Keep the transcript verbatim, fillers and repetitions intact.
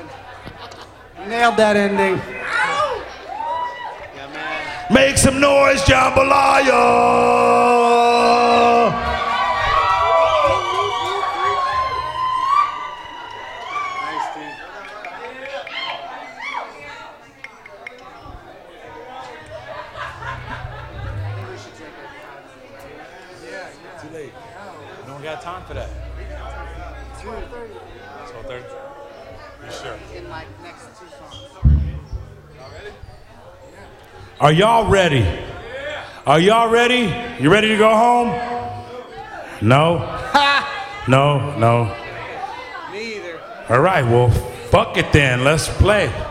one. Nailed that ending. Yeah, man. Make some noise, jambalaya. Too late. We don't got time for that. twelve thirty? You sure? In like next two songs. Are y'all ready? Are y'all ready? You ready to go home? No? No, no. Me either. All right, well, fuck it then. Let's play.